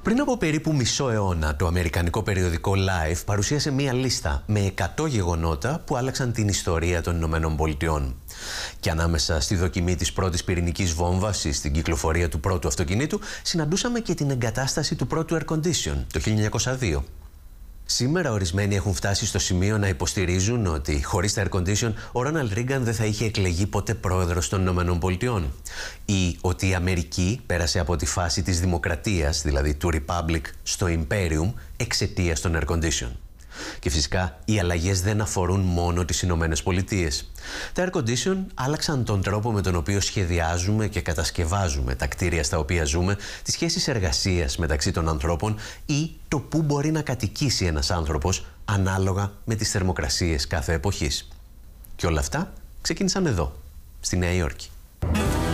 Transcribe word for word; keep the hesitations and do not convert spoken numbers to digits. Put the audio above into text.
Πριν από περίπου μισό αιώνα, το αμερικανικό περιοδικό Life παρουσίασε μία λίστα με εκατό γεγονότα που άλλαξαν την ιστορία των Ηνωμένων Πολιτειών. Και ανάμεσα στη δοκιμή της πρώτης πυρηνικής βόμβας ή στην κυκλοφορία του πρώτου αυτοκινήτου, συναντούσαμε και την εγκατάσταση του πρώτου air condition το χίλια εννιακόσια δύο. Σήμερα ορισμένοι έχουν φτάσει στο σημείο να υποστηρίζουν ότι χωρίς τα air condition ο Ρόναλντ Ρίγκαν δεν θα είχε εκλεγεί ποτέ πρόεδρος των Ηνωμένων Πολιτειών, ή ότι η Αμερική πέρασε από τη φάση της δημοκρατίας, δηλαδή του Republic, στο Imperium εξαιτίας των air condition. Και φυσικά οι αλλαγές δεν αφορούν μόνο τις Ηνωμένες Πολιτείες. Τα air condition άλλαξαν τον τρόπο με τον οποίο σχεδιάζουμε και κατασκευάζουμε τα κτίρια στα οποία ζούμε, τις σχέσεις εργασίας μεταξύ των ανθρώπων ή το πού μπορεί να κατοικήσει ένας άνθρωπος ανάλογα με τις θερμοκρασίες κάθε εποχής. Και όλα αυτά ξεκίνησαν εδώ, στη Νέα Υόρκη.